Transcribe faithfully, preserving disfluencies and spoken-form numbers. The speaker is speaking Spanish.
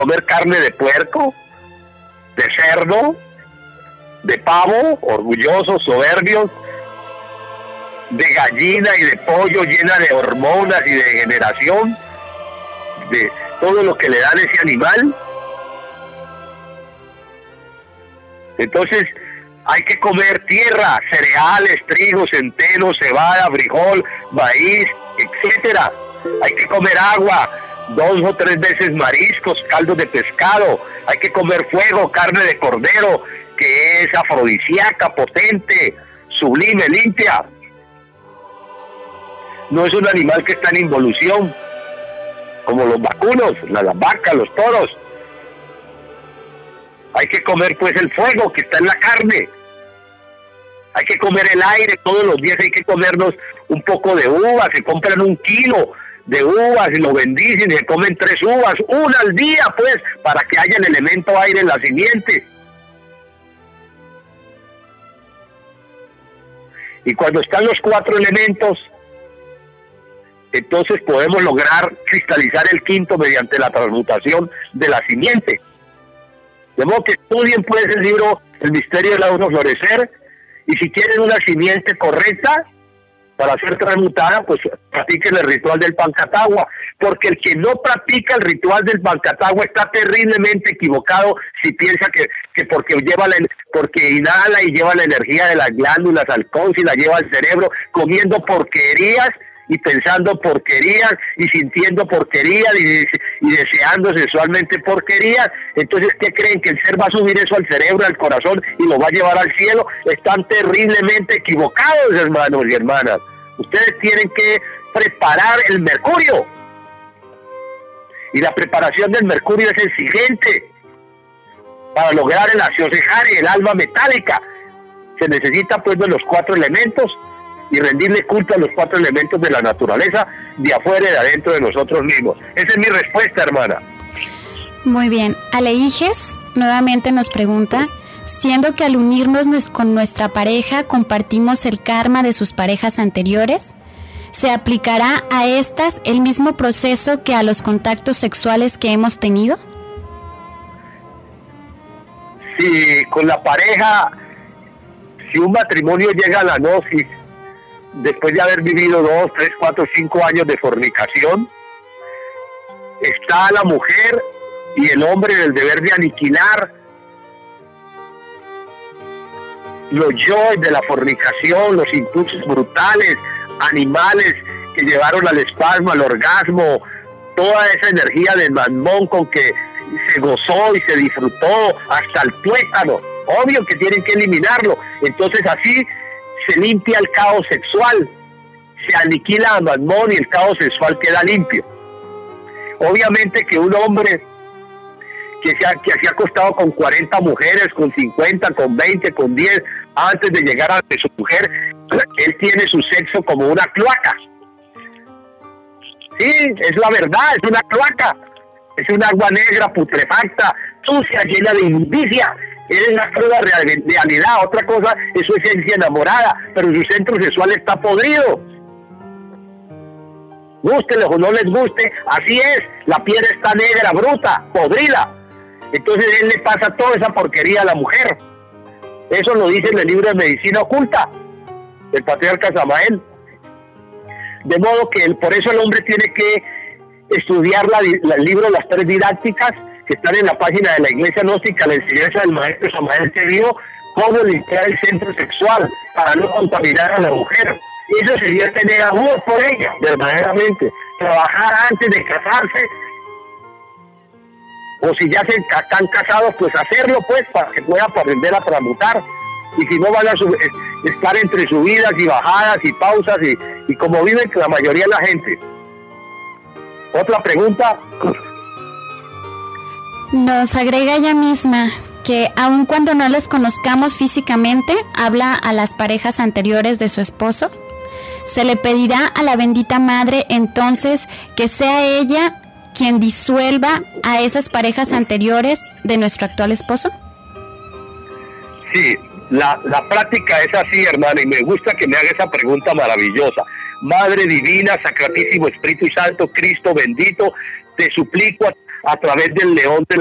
comer carne de puerco, de cerdo, de pavo, orgullosos, soberbios, de gallina y de pollo llena de hormonas y de degeneración, de todo lo que le dan a ese animal. Entonces hay que comer tierra, cereales, trigo, centeno, cebada, frijol, maíz, etcétera. Hay que comer agua, dos o tres veces mariscos, caldos de pescado. Hay que comer fuego, carne de cordero, que es afrodisíaca, potente, sublime, limpia. No es un animal que está en involución, como los vacunos, las, las vacas, los toros. Hay que comer pues el fuego que está en la carne. Hay que comer el aire, todos los días hay que comernos un poco de uvas. Se compran un kilo de uvas y lo bendicen y se comen tres uvas, una al día pues, para que haya el elemento aire en la simiente. Y cuando están los cuatro elementos, entonces podemos lograr cristalizar el quinto mediante la transmutación de la simiente. De modo que estudien pues el libro El misterio del auto florecer, y si quieren una simiente correcta para ser transmutada, pues practiquen el ritual del Pancatagua, porque el que no practica el ritual del Pancatagua está terriblemente equivocado si piensa que, que porque lleva la, porque inhala y lleva la energía de las glándulas al y la lleva al cerebro comiendo porquerías y pensando porquerías y sintiendo porquerías y, y deseando sexualmente porquerías. Entonces, ¿qué creen? ¿Que el ser va a subir eso al cerebro, al corazón y lo va a llevar al cielo? Están terriblemente equivocados, hermanos y hermanas. Ustedes tienen que preparar el mercurio. Y la preparación del mercurio es el siguiente. Para lograr el asiosejari, el alma metálica, se necesita pues de los cuatro elementos y rendirle culto a los cuatro elementos de la naturaleza, de afuera y de adentro de nosotros mismos. Esa es mi respuesta, hermana. Muy bien. Aleijes nuevamente nos pregunta, siendo que al unirnos con nuestra pareja compartimos el karma de sus parejas anteriores, ¿se aplicará a estas el mismo proceso que a los contactos sexuales que hemos tenido? Si con la pareja, si un matrimonio llega a la gnosis, después de haber vivido dos, tres, cuatro, cinco años de fornicación, está la mujer y el hombre en el deber de aniquilar los yoes de la fornicación, los impulsos brutales, animales que llevaron al espasmo, al orgasmo, toda esa energía del mamón con que se gozó y se disfrutó hasta el tuétano. Obvio que tienen que eliminarlo. Entonces así se limpia el caos sexual, se aniquila a mamón y el caos sexual queda limpio. Obviamente que un hombre que se ha, que se ha acostado con cuarenta mujeres, con cincuenta, con veinte, con diez, antes de llegar a su mujer, él tiene su sexo como una cloaca. Sí, es la verdad, es una cloaca, es un agua negra, putrefacta, sucia, llena de inmundicia. Es una cruda realidad. Otra cosa es su esencia enamorada, pero su centro sexual está podrido. Gústeles o no les guste, así es, la piel está negra, bruta, podrida. Entonces él le pasa toda esa porquería a la mujer. Eso lo dice en el libro de Medicina Oculta del patriarca Samael. De modo que el, por eso el hombre tiene que estudiar la, la, el libro de las tres didácticas que están en la página de la Iglesia Gnóstica, la enseñanza del maestro Samael, que vio cómo limpiar el centro sexual para no contaminar a la mujer. Eso sería tener amor por ella, verdaderamente. Trabajar antes de casarse, o si ya se están casados, pues hacerlo, pues, para que puedan aprender a transmutar. Y si no, van a sub- estar entre subidas y bajadas y pausas, y, y como viven la mayoría de la gente. Otra pregunta. Nos agrega ella misma que aun cuando no les conozcamos físicamente, habla a las parejas anteriores de su esposo. Se le pedirá a la bendita madre entonces que sea ella quien disuelva a esas parejas anteriores de nuestro actual esposo. Sí, la, la práctica es así, hermana, y me gusta que me haga esa pregunta maravillosa. Madre divina, Sacratísimo Espíritu Santo, Cristo bendito, te suplico a través del león de